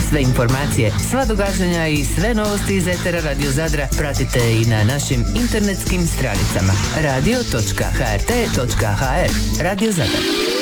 Sve informacije, sva događanja i sve novosti iz etera Radio Zadra pratite i na našim internetskim stranicama radio.hrt.hr. Radio Zadar.